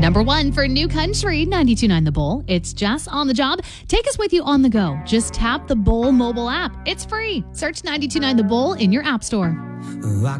Number 1 for New Country, 92.9 The Bull. It's Jess on the job. Take us with you on the go. Just tap the Bull mobile app. It's free. Search 92.9 The Bull in your app store.